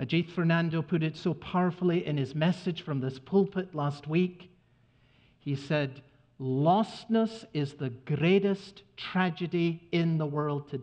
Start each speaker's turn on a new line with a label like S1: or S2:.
S1: Ajith Fernando put it so powerfully in his message from this pulpit last week. He said, lostness is the greatest tragedy in the world today.